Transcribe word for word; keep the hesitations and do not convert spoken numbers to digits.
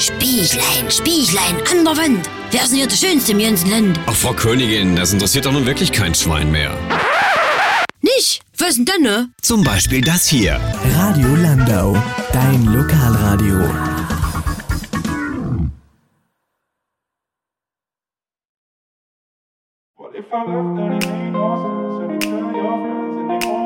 Spiechlein, Spiechlein, an der Wand. Wer ist denn hier der Schönste im ganzen Land? Ach, Frau Königin, das interessiert doch nun wirklich kein Schwein mehr. Nicht? Was denn dann, ne? Zum Beispiel das hier. Radio Landau, dein Lokalradio. What if I left and it made no sense? And you tell your friends and they won't